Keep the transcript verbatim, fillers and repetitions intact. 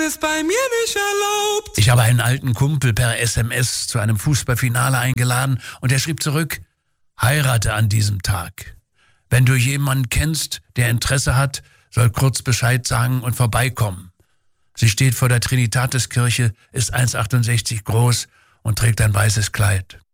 ist bei mir nicht erlaubt. Ich habe einen alten Kumpel per S M S zu einem Fußballfinale eingeladen und er schrieb zurück: Heirate an diesem Tag. Wenn du jemanden kennst, der Interesse hat, soll kurz Bescheid sagen und vorbeikommen. Sie steht vor der Trinitatiskirche, ist eins Komma achtundsechzig groß und trägt ein weißes Kleid.